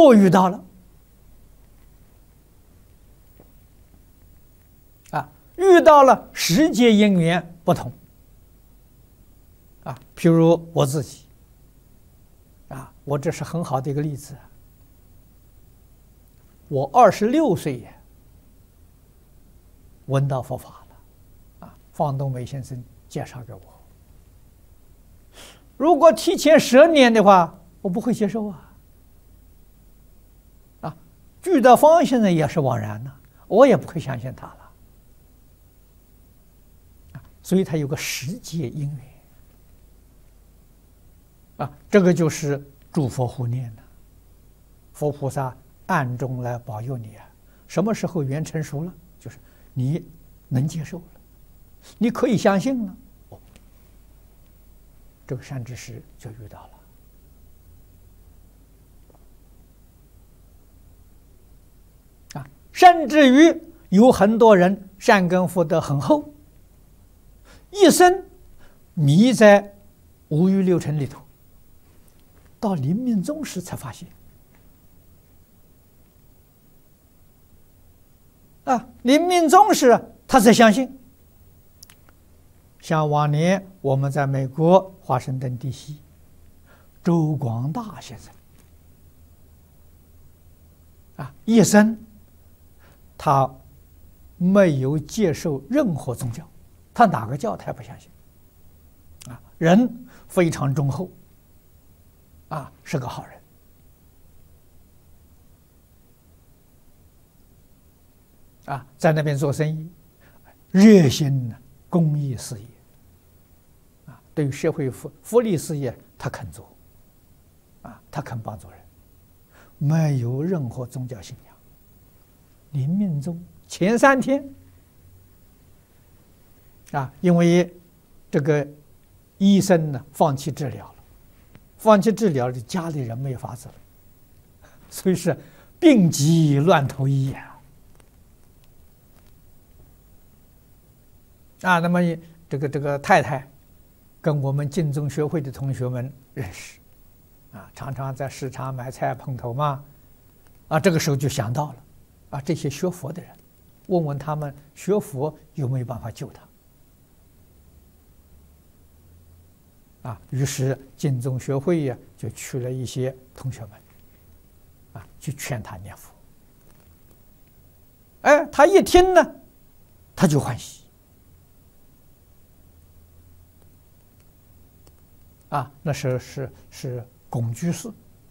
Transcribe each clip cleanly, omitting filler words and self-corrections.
又遇到了遇到了时节因缘不同譬如我自己我这是很好的一个例子。我26岁闻到佛法了方东梅先生介绍给我。如果提前10年的话，我不会接受巨德芳先生也是枉然的，我也不会相信他了所以他有个时节因缘这个就是诸佛护念的，佛菩萨暗中来保佑你什么时候缘成熟了，就是你能接受了，你可以相信了，这个善知识就遇到了甚至于有很多人善根福德很厚，一生迷在五欲六尘里头，到临命终时才发现临命终时他才相信。像往年我们在美国华盛顿地西周广大先生一生他没有接受任何宗教，他哪个教他也不相信人非常忠厚是个好人在那边做生意，热心公益事业对于社会福利事业他肯做他肯帮助人，没有任何宗教信仰。临命终前3天因为这个医生呢放弃治疗了，家里人没有法子了，所以是病急乱投医那么这个太太跟我们净宗学会的同学们认识常常在市场买菜碰头嘛这个时候就想到了这些学佛的人，问问他们学佛有没有办法救他于是净宗学会就去了一些同学们去劝他念佛。他一听呢他就欢喜那时候是龚居士，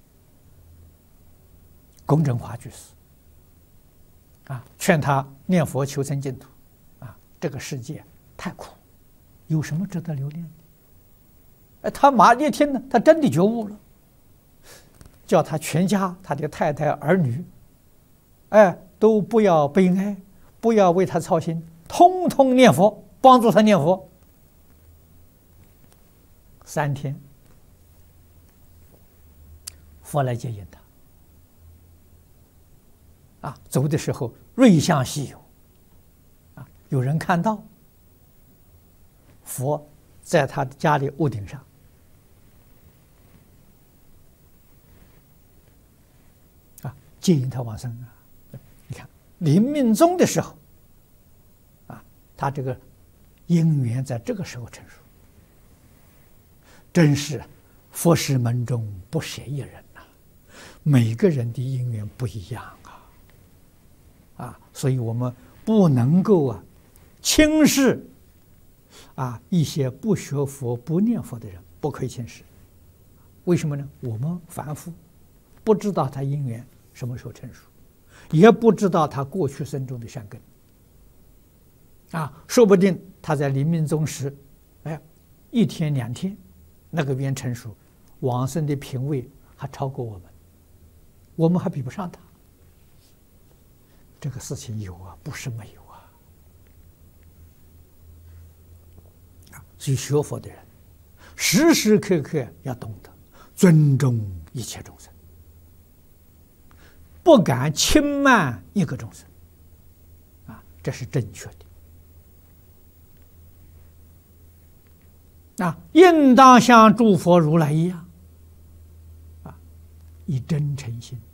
龚振华居士劝他念佛求生净土这个世界太苦，有什么值得留恋的？他一听呢，他真的觉悟了，叫他全家，他的太太儿女都不要悲哀，不要为他操心，通通念佛，帮助他念佛。3天，佛来接引他走的时候瑞相稀有有人看到佛在他的家里屋顶上接引他往生你看临命终的时候他这个因缘在这个时候成熟，真是佛事门中不舍一人每个人的因缘不一样所以我们不能够轻视一些不学佛不念佛的人，不可以轻视。为什么呢？我们凡夫不知道他因缘什么时候成熟，也不知道他过去生中的善根说不定他在临命终时1天2天那个缘成熟，往生的品位还超过我们还比不上他。这个事情有不是没有所以学佛的人时时刻刻要懂得尊重一切众生，不敢轻慢一个众生这是正确的应当像诸佛如来一样以真诚心